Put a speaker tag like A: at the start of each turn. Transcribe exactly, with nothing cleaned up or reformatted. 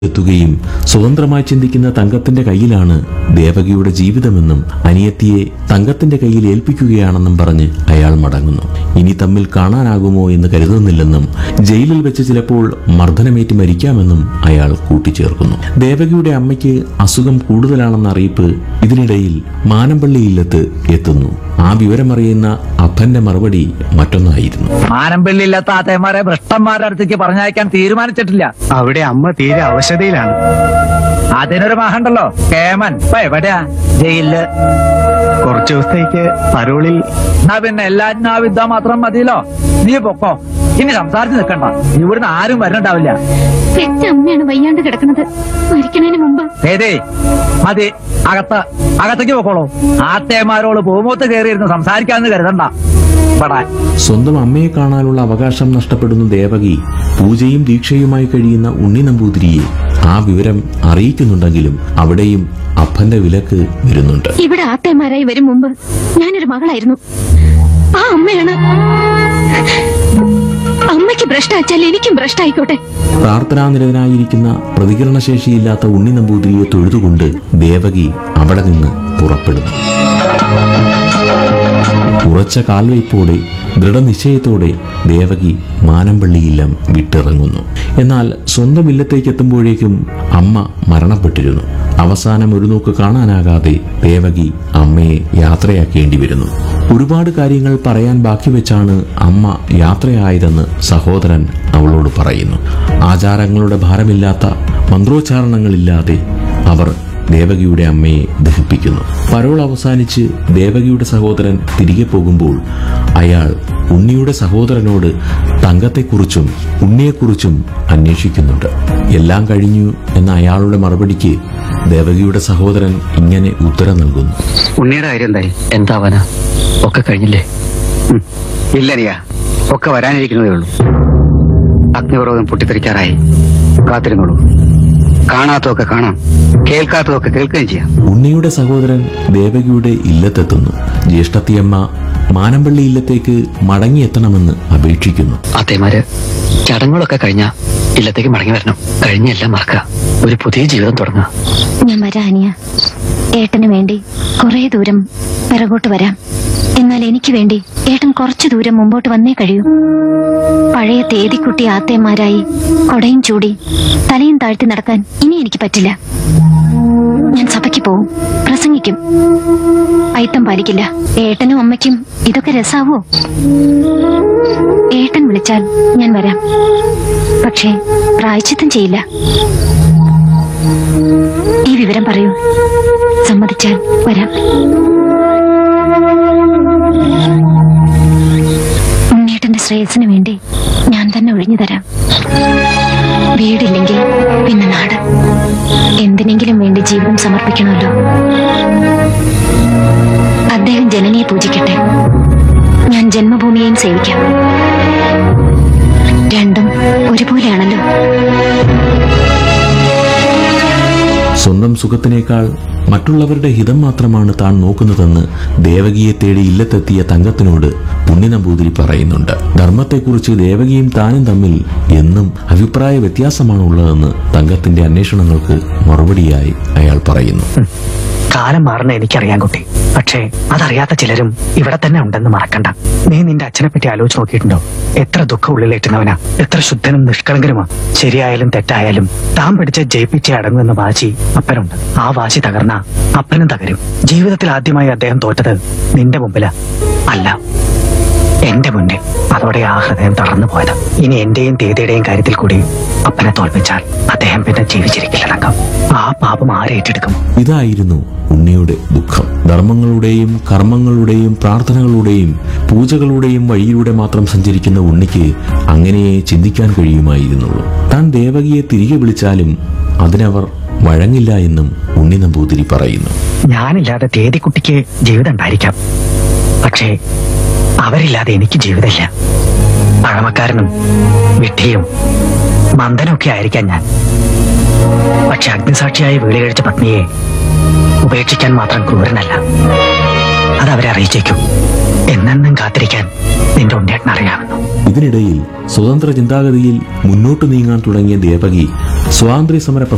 A: എത്തുകയും സ്വതന്ത്രമായി ചിന്തിക്കുന്ന തങ്കത്തിന്റെ കയ്യിലാണ് ദേവകിയുടെ ജീവിതമെന്നും അനിയത്തിയെ തങ്കത്തിന്റെ കയ്യിൽ ഏൽപ്പിക്കുകയാണെന്നും പറഞ്ഞ് അയാൾ മടങ്ങുന്നു. ഇനി തമ്മിൽ കാണാനാകുമോ എന്ന് കരുതുന്നില്ലെന്നും ജയിലിൽ വെച്ച് ചിലപ്പോൾ മർദ്ദനമേറ്റ് മരിക്കാമെന്നും അയാൾ കൂട്ടിച്ചേർക്കുന്നു. ദേവകിയുടെ അമ്മയ്ക്ക് അസുഖം കൂടുതലാണെന്ന അറിയിപ്പ് ഇതിനിടയിൽ മാനമ്പള്ളി ഇല്ലത്ത് എത്തുന്നു. ആ വിവരമറിയുന്ന അപ്പന്റെ മറുപടി മറ്റൊന്നായിരുന്നു.
B: മാനമ്പള്ളി ഇല്ലാത്ത ആത്തയന്മാരെ ഭ്രഷ്ടന്മാരുടെ അടുത്തേക്ക് പറഞ്ഞയക്കാൻ തീരുമാനിച്ചിട്ടില്ല.
C: അവിടെ അമ്മ തീരെ അവശതയിലാണ്.
B: അതിനൊരു മഹണ്ടല്ലോ, കേമൻ. ഇപ്പൊ എവിടെയാ? ജയിലില്.
C: കുറച്ചു ദിവസത്തേക്ക് പരോളിൽ.
B: എന്നാ പിന്നെ എല്ലാറ്റിനും ആ വിദ്യ മാത്രം മതിയല്ലോ. നീ പൊക്കോ, ഇനി സംസാരിച്ച് നിൽക്കണ്ട. ഇവിടുന്ന് ആരും വരണ്ടാവില്ല.
D: പെറ്റ അമ്മയാണ് വയ്യാണ്ട് കിടക്കുന്നത്. മരിക്കണതിന് മുമ്പ്
B: ഏതേ മതി, അകത്ത് അകത്തേക്ക് പൊക്കോളൂ. ആത്തേമാരോട് പൂമൂത്ത് കയറിയിരുന്ന് സംസാരിക്കാന്ന് കരുതണ്ട.
A: സ്വന്തം അമ്മയെ കാണാനുള്ള അവകാശം നഷ്ടപ്പെടുന്ന ദേവകി പൂജയും ദീക്ഷയുമായി കഴിയുന്ന ഉണ്ണി നമ്പൂതിരിയെ ആ വിവരം അറിയിക്കുന്നുണ്ടെങ്കിലും അവിടെയും അപ്പന്റെ വിലക്ക് വരുന്നുണ്ട്.
D: ഇവിടെ ആത്തേമാരായി വരും മുമ്പ് ഞാനൊരു മകളായിരുന്നു. ആ അമ്മയാണ്. അമ്മയ്ക്ക് ഭ്രഷ്ടാച്ചാൽ എനിക്കും ഭ്രഷ്ടായിക്കോട്ടെ.
A: പ്രാർത്ഥനാനിരതനായിരിക്കുന്ന പ്രതികരണശേഷിയില്ലാത്ത ഉണ്ണി നമ്പൂതിരിയെ തൊഴുതുകൊണ്ട് ദേവകി അവിടെ നിന്ന് പുറപ്പെടുന്നു. ഉറച്ച കാൽവയ്പോടെ ദൃഢനിശ്ചയത്തോടെ ദേവകി മാനമ്പള്ളിയില്ലം വിട്ടിറങ്ങുന്നു. എന്നാൽ സ്വന്തം ഇല്ലത്തേക്ക് എത്തുമ്പോഴേക്കും അമ്മ മരണപ്പെട്ടിരുന്നു. അവസാനം ഒരു നോക്ക് കാണാനാകാതെ ദേവകി അമ്മയെ യാത്രയാക്കേണ്ടി വരുന്നു. ഒരുപാട് കാര്യങ്ങൾ പറയാൻ ബാക്കി വെച്ചാണ് അമ്മ യാത്രയായതെന്ന് സഹോദരൻ അവളോട് പറയുന്നു. ആചാരങ്ങളുടെ ഭാരമില്ലാത്ത മന്ത്രോച്ചാരണങ്ങളില്ലാതെ അവർ ദേവകിയുടെ അമ്മയെ ദഹിപ്പിക്കുന്നു. പരോൾ അവസാനിച്ച് ദേവകിയുടെ സഹോദരൻ തിരികെ പോകുമ്പോൾ അയാൾ ഉണ്ണിയുടെ സഹോദരനോട് തങ്കത്തെക്കുറിച്ചും ഉണ്ണിയെക്കുറിച്ചും അന്വേഷിക്കുന്നുണ്ട്. എല്ലാം കഴിഞ്ഞു എന്ന അയാളുടെ മറുപടിക്ക് ദേവകിയുടെ സഹോദരൻ ഇങ്ങനെ ഉത്തരം നൽകുന്നു.
C: ഉണ്ണിയുടെ കാര്യം എന്തായി? എന്താവാനാ? ഒക്കെ കഴിഞ്ഞില്ലേ? ഇല്ലറിയാ, ഒക്കെ വരാനിരിക്കുന്നതേ ഉള്ളൂ. അഗ്നിപർവ്വതം പൊട്ടിത്തെറിക്കാറായി. കാത്തിരുന്നോളൂ. കാണാത്തതൊക്കെ കാണാം, കേൾക്കാത്തതൊക്കെ കേൾക്കുകയും ചെയ്യാം.
A: ഉണ്ണിയുടെ സഹോദരൻ ദേവകിയുടെ ഇല്ലത്തെത്തുന്നു. ജ്യേഷ്ഠത്തിയമ്മ മാനമ്പള്ളി ഇല്ലത്തേക്ക് മടങ്ങിയെത്തണമെന്ന് അപേക്ഷിക്കുന്നു.
E: അതേമാര് ചടങ്ങുകളൊക്കെ കഴിഞ്ഞ ഇല്ലത്തേക്ക് മടങ്ങി വരണം. കഴിഞ്ഞെല്ലാം മറക്കുക, ഒരു പുതിയ ജീവിതം തുടങ്ങുക.
D: ഞാൻ വരാം അനിയ. ഏട്ടന് വേണ്ടി കുറെ ദൂരം പിറകോട്ട് വരാം. എന്നാൽ എനിക്ക് വേണ്ടി ഏട്ടൻ കുറച്ചു ദൂരം മുമ്പോട്ട് വന്നേ കഴിയൂ. പഴയ തേതിക്കുട്ടി ആത്തേമാരായി കൊടയും ചൂടി തലയും താഴ്ത്തി നടക്കാൻ ഇനി എനിക്ക് പറ്റില്ല. ഞാൻ സഭയ്ക്ക് പോവും, പ്രസംഗിക്കും, അയിത്തം പാലിക്കില്ല. ഏട്ടനും അമ്മയ്ക്കും ഇതൊക്കെ രസാവോ? ഏട്ടൻ വിളിച്ചാൽ ഞാൻ വരാം, പക്ഷേ പ്രായശ്ചിത്തം ചെയ്യില്ല. ഈ വിവരം പറയൂ. സമ്മതിച്ചാൽ വരാം. ഉണ്ണിയേട്ടന്റെ ശ്രേയസിന് വേണ്ടി ഞാൻ തന്നെ ഒഴിഞ്ഞു തരാം. വീടില്ലെങ്കിൽ പിന്നെ നാട്. എന്തിനെങ്കിലും വേണ്ടി ജീവിതം സമർപ്പിക്കണമല്ലോ. അദ്ദേഹം ജനനിയെ പൂജിക്കട്ടെ, ഞാൻ ജന്മഭൂമിയെയും സേവിക്കാം. രണ്ടും ഒരുപോലെയാണല്ലോ.
A: സ്വന്തം സുഖത്തിനേക്കാൾ മറ്റുള്ളവരുടെ ഹിതം മാത്രമാണ് താൻ നോക്കുന്നതെന്ന് ദേവകിയെ തേടി ഇല്ലത്തെത്തിയ തങ്കത്തിനോട് ഉണ്ണി നമ്പൂതിരി പറയുന്നുണ്ട്. ധർമ്മത്തെക്കുറിച്ച് ദേവകിയും താനും തമ്മിൽ എന്നും അഭിപ്രായ വ്യത്യാസമാണ് ഉള്ളതെന്ന് തങ്കത്തിന്റെ അന്വേഷണങ്ങൾക്ക് മറുപടിയായി അയാൾ പറയുന്നു.
C: കാലം മാറുന്ന എനിക്കറിയാം കുട്ടി, പക്ഷേ അതറിയാത്ത ചിലരും ഇവിടെ തന്നെ ഉണ്ടെന്ന് മറക്കണ്ട. നീ നിന്റെ അച്ഛനെ പറ്റി ആലോചിച്ച് നോക്കിയിട്ടുണ്ടോ? എത്ര ദുഃഖം ഉള്ളിലേറ്റുന്നവനാ, എത്ര ശുദ്ധനും നിഷ്കളങ്കരുമാ. ശരിയായാലും തെറ്റായാലും താൻ പിടിച്ച ജയിപ്പിച്ചേ അടങ്ങുമെന്ന വാശി അപ്പനുണ്ട്. ആ വാശി തകർന്ന അപ്പനും തകരും. ജീവിതത്തിൽ ആദ്യമായി അദ്ദേഹം തോറ്റത് നിന്റെ മുമ്പിലാ, അല്ല എന്റെ മുന്നിൽ. അതോടെ ആ ഹൃദയം തളർന്നു പോയത്. ഇനി എന്റെയും തേതിയുടെയും കാര്യത്തിൽ കൂടി അപ്പനെ തോൽപ്പിച്ചാൽ അദ്ദേഹം പിന്നെ ജീവിച്ചിരിക്കില്ലടക്കം. ആ പാപം ആരേറ്റെടുക്കും?
A: ഇതായിരുന്നു ഉണ്ണിയുടെ ദുഃഖം. ധർമ്മങ്ങളുടെയും കർമ്മങ്ങളുടെയും പ്രാർത്ഥനകളുടെയും പൂജകളുടെയും വഴിയിലൂടെ മാത്രം സഞ്ചരിക്കുന്ന ഉണ്ണിക്ക് അങ്ങനെയേ ചിന്തിക്കാൻ കഴിയുമായിരുന്നുള്ളൂ. താൻ ദേവകിയെ തിരികെ വിളിച്ചാലും അതിനവർ വഴങ്ങില്ല എന്നും ഉണ്ണി നമ്പൂതിരി പറയുന്നു.
C: ഞാനില്ലാതെ തേതിക്കുട്ടിക്ക് ജീവിതം ഉണ്ടായിരിക്കാം, പക്ഷേ അവരില്ലാതെ എനിക്ക് ജീവിതമില്ല. പഴമക്കാരനും വിഡ്ഢിയും മന്ദനൊക്കെ ആയിരിക്കാം ഞാൻ, പക്ഷെ അഗ്നിസാക്ഷിയായി വീട് കഴിച്ച പത്നിയെ ഉപേക്ഷിക്കാൻ മാത്രം ക്രൂരനല്ല. അതവരെ അറിയിച്ചേക്കും. എന്നെന്നും കാത്തിരിക്കാൻ നിന്റെ ഉണ്ണിയേട്ടൻ അറിയാമെന്നു.
A: ഇതിനിടയിൽ സ്വതന്ത്ര ചിന്താഗതിയിൽ മുന്നോട്ടു നീങ്ങാൻ തുടങ്ങിയ ദേവകി സ്വാതന്ത്ര്യ സമര